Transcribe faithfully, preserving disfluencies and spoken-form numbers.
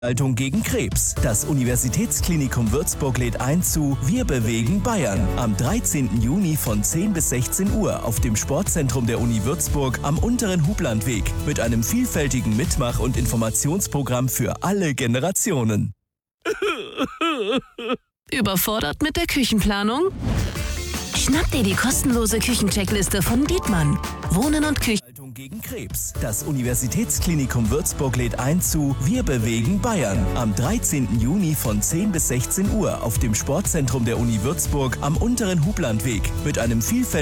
Veranstaltung gegen Krebs. Das Universitätsklinikum Würzburg lädt ein zu Wir bewegen Bayern am dreizehnten Juni von zehn bis sechzehn Uhr auf dem Sportzentrum der Uni Würzburg am unteren Hublandweg mit einem vielfältigen Mitmach- und Informationsprogramm für alle Generationen. Überfordert mit der Küchenplanung? Schnapp dir die kostenlose Küchencheckliste von Dietmann. Wohnen und Küche gegen Krebs. Das Universitätsklinikum Würzburg lädt ein zu Wir bewegen Bayern am dreizehnten Juni von zehn bis sechzehn Uhr auf dem Sportzentrum der Uni Würzburg am unteren Hublandweg mit einem vielfältigen